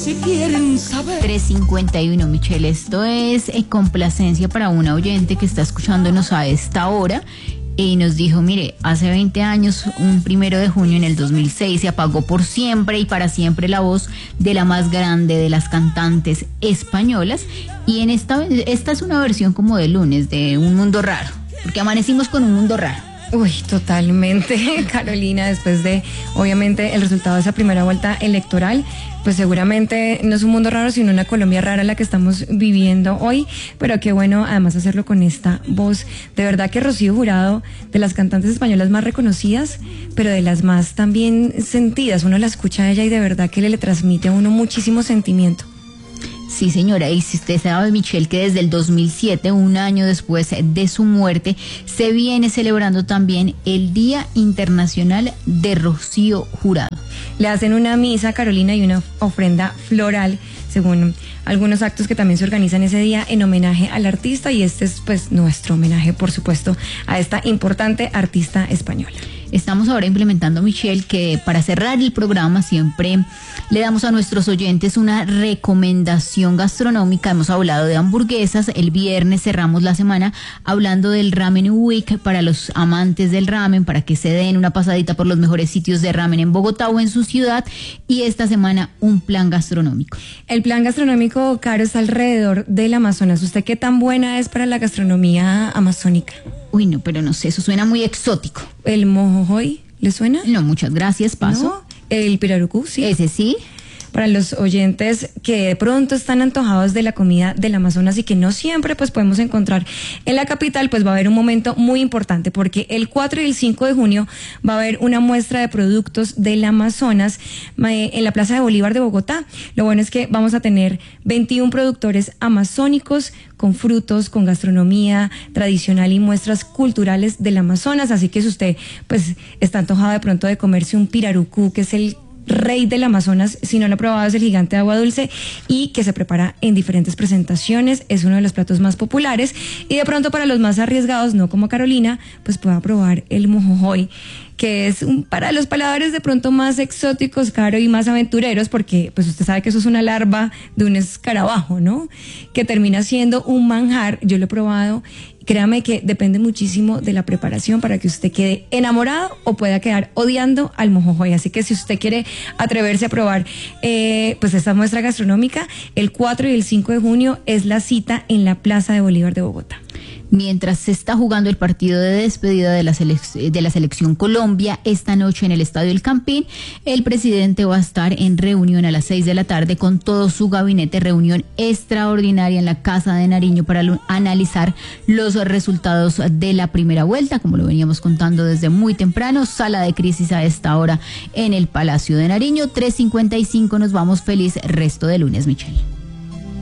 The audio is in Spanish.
si quieren saber. 3:51, Michelle. Esto es complacencia para una oyente que está escuchándonos a esta hora. Y nos dijo, mire, hace 20 años, un 1 de junio en el 2006, se apagó por siempre y para siempre la voz de la más grande de las cantantes españolas. Y en esta es una versión como de lunes, de Un Mundo Raro, porque amanecimos con un mundo raro. Uy, totalmente, Carolina, después de, obviamente, el resultado de esa primera vuelta electoral, pues seguramente no es un mundo raro, sino una Colombia rara la que estamos viviendo hoy, pero qué bueno además hacerlo con esta voz. De verdad que Rocío Jurado, de las cantantes españolas más reconocidas, pero de las más también sentidas, uno la escucha a ella y de verdad que le transmite a uno muchísimo sentimiento. Sí, señora, y si usted sabe, Michelle, que desde el 2007, un año después de su muerte, se viene celebrando también el Día Internacional de Rocío Jurado. Le hacen una misa, Carolina, y una ofrenda floral, según algunos actos que también se organizan ese día en homenaje al artista, y este es pues nuestro homenaje, por supuesto, a esta importante artista española. Estamos ahora implementando, Michelle, que para cerrar el programa siempre le damos a nuestros oyentes una recomendación gastronómica. Hemos hablado de hamburguesas, el viernes cerramos la semana hablando del Ramen Week para los amantes del ramen, para que se den una pasadita por los mejores sitios de ramen en Bogotá o en su ciudad, y esta semana un plan gastronómico. El plan gastronómico, Caro, está alrededor del Amazonas. ¿Usted qué tan buena es para la gastronomía amazónica? Uy, no, pero no sé, eso suena muy exótico. ¿El mojojoy le suena? No, muchas gracias, paso. ¿No? ¿El pirarucú? Sí. Ese sí. Para los oyentes que de pronto están antojados de la comida del Amazonas y que no siempre pues podemos encontrar en la capital, pues va a haber un momento muy importante, porque el 4 y el 5 de junio va a haber una muestra de productos del Amazonas en la Plaza de Bolívar de Bogotá. Lo bueno es que vamos a tener 21 productores amazónicos con frutos, con gastronomía tradicional y muestras culturales del Amazonas, así que si usted pues está antojado de pronto de comerse un pirarucú, que es el rey del Amazonas, si no lo ha probado, es el gigante de agua dulce y que se prepara en diferentes presentaciones, es uno de los platos más populares, y de pronto para los más arriesgados, no como Carolina, pues pueda probar el mojojoy, que es para los paladares de pronto más exóticos, Caro, y más aventureros, porque pues usted sabe que eso es una larva de un escarabajo, ¿no? Que termina siendo un manjar. Yo lo he probado. Créame que depende muchísimo de la preparación para que usted quede enamorado o pueda quedar odiando al mojojoy. Así que si usted quiere atreverse a probar pues esta muestra gastronómica, el 4 y el 5 de junio es la cita en la Plaza de Bolívar de Bogotá. Mientras se está jugando el partido de despedida de la Selección Colombia, esta noche en el Estadio El Campín, el presidente va a estar en reunión a las 6 de la tarde con todo su gabinete, reunión extraordinaria en la Casa de Nariño para analizar los resultados de la primera vuelta, como lo veníamos contando desde muy temprano. Sala de crisis a esta hora en el Palacio de Nariño. 3:55, nos vamos. Feliz resto de lunes, Michelle.